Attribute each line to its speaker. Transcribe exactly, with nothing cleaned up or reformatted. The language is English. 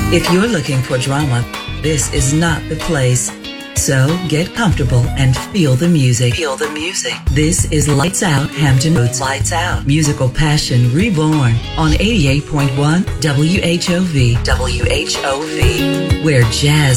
Speaker 1: If you're looking for drama, this is not the place. So get comfortable and feel the music. Feel the music. This is Lights Out Hampton Roads. Lights Out. Musical passion reborn on eighty-eight point one W H O V. W H O V. Where jazz